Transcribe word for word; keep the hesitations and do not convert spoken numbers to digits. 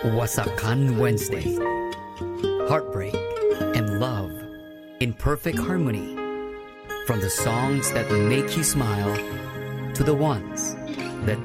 Wasakan Wednesday. Heartbreak and love in perfect harmony. From the songs that make you smile to the ones